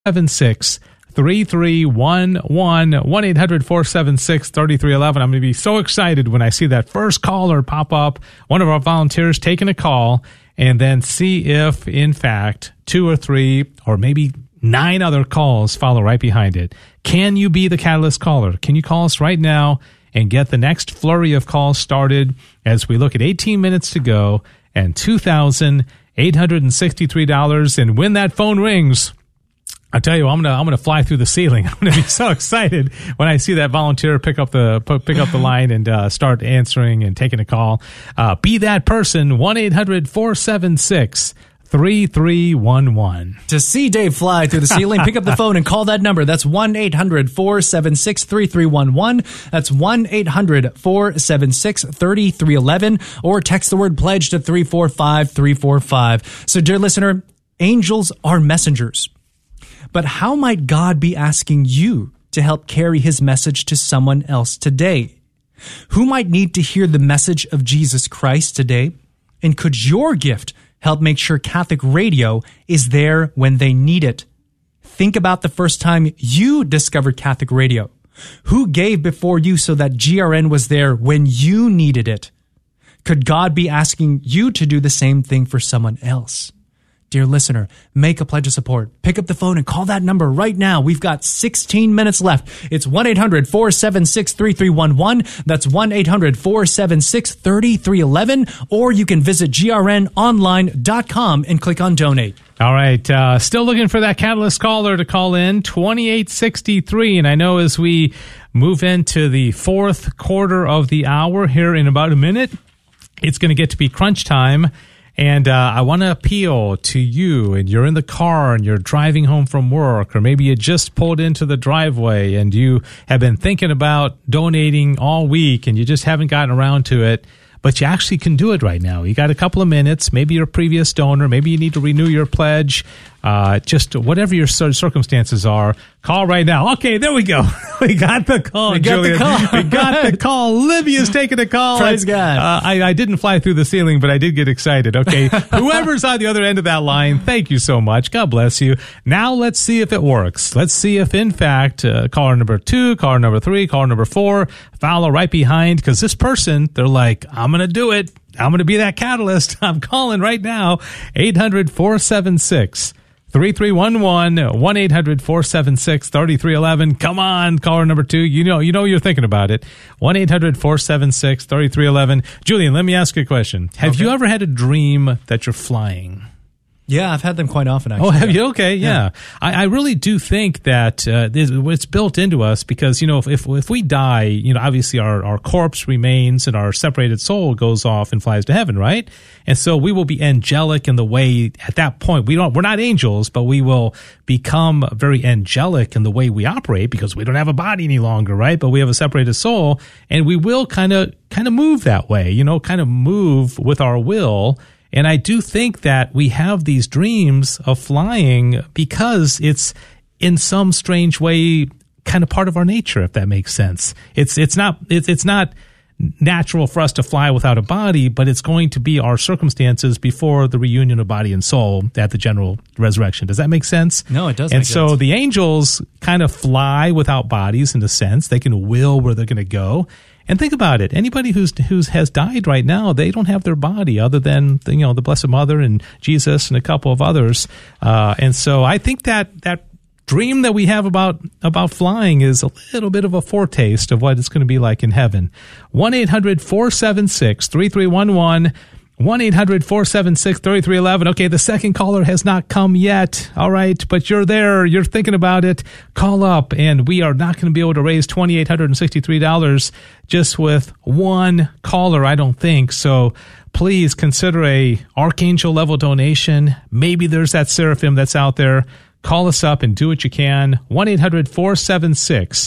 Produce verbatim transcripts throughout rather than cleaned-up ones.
seven six, three three one one, one eight hundred, four seven six, three three one one. I'm going to be so excited when I see that first caller pop up, one of our volunteers taking a call, and then see if, in fact, two or three or maybe nine other calls follow right behind it. Can you be the Catalyst caller? Can you call us right now and get the next flurry of calls started as we look at eighteen minutes to go and two thousand eight hundred sixty-three dollars? And when that phone rings, I tell you, I'm gonna I'm gonna fly through the ceiling. I'm gonna be so excited when I see that volunteer pick up the pick up the line and uh, start answering and taking a call. Uh, be that person. one eight hundred, four seven six, three three one one. To see Dave fly through the ceiling, pick up the phone and call that number. That's one eight hundred, four seven six, three three one one. That's one eight hundred, four seven six, three three one one. Or text the word pledge to three four five, three four five. So, dear listener, angels are messengers. But how might God be asking you to help carry his message to someone else today? Who might need to hear the message of Jesus Christ today? And could your gift help make sure Catholic radio is there when they need it? Think about the first time you discovered Catholic radio. Who gave before you so that G R N was there when you needed it? Could God be asking you to do the same thing for someone else? Dear listener, make a pledge of support. Pick up the phone and call that number right now. We've got sixteen minutes left. It's one eight hundred, four seven six, three three one one. That's one eight hundred, four seven six, three three one one. Or you can visit G R N online dot com and click on donate. All right. Uh, still looking for that Catalyst caller to call in, twenty-eight sixty-three. And I know as we move into the fourth quarter of the hour here in about a minute, it's going to get to be crunch time. And uh, I want to appeal to you, and you're in the car and you're driving home from work, or maybe you just pulled into the driveway and you have been thinking about donating all week and you just haven't gotten around to it, but you actually can do it right now. You got a couple of minutes. Maybe you're a previous donor. Maybe you need to renew your pledge. Uh, just whatever your circumstances are, call right now. Okay, there we go. We got the call, We got Julian. the call. We got the call. Livia's taking the call. Praise God. Uh, I, I didn't fly through the ceiling, but I did get excited. Okay, whoever's on the other end of that line, thank you so much. God bless you. Now let's see if it works. Let's see if, in fact, uh, caller number two, caller number three, caller number four follow right behind, because this person, they're like, I'm going to do it. I'm going to be that catalyst. I'm calling right now. eight hundred, four seven six, three three one one, one eight hundred, four seven six, three three one one. Come on, caller number two. You know, you know you're thinking about it. one eight hundred, four seven six, three three one one. Julian, let me ask you a question. Have okay. you ever had a dream that you're flying? Yeah, I've had them quite often, actually. Oh, have you? Okay, yeah. yeah. I, I really do think that uh, it's built into us because, you know, if, if if we die, you know, obviously our, our corpse remains and our separated soul goes off and flies to heaven, right? And so we will be angelic in the way, at that point, we don't, we're not angels, but we will become very angelic in the way we operate because we don't have a body any longer, right? But we have a separated soul, and we will kind of kind of move that way, you know, kind of move with our will. And I do think that we have these dreams of flying because it's in some strange way kind of part of our nature, if that makes sense. It's it's not it's it's not natural for us to fly without a body, but it's going to be our circumstances before the reunion of body and soul at the general resurrection. Does that make sense? No, it does. And make so sense. The angels kind of fly without bodies in a sense. They can will where they're going to go. And think about it. Anybody who's who's has died right now, they don't have their body other than the, you know the Blessed Mother and Jesus and a couple of others. Uh, and so I think that that dream that we have about about flying is a little bit of a foretaste of what it's going to be like in heaven. one eight hundred, four seven six, three three one one. one eight hundred, four seven six, three three one one. Okay, the second caller has not come yet. All right, but you're there. You're thinking about it. Call up, and we are not going to be able to raise two thousand eight hundred sixty-three dollars just with one caller, I don't think. So please consider a Archangel level donation. Maybe there's that Seraphim that's out there. Call us up and do what you can. one eight hundred, four seven six,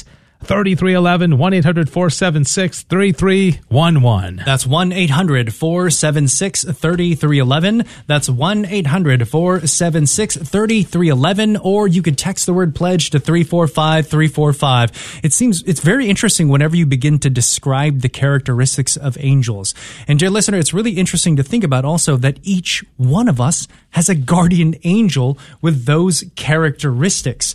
thirty-three eleven, one eight hundred four seven six three three one one. That's one eight hundred four seven six three three one one. That's one eight hundred four seven six three three one one, or you could text the word pledge to three four five three four five. It seems it's very interesting whenever you begin to describe the characteristics of angels. And dear listener, it's really interesting to think about also that each one of us has a guardian angel with those characteristics.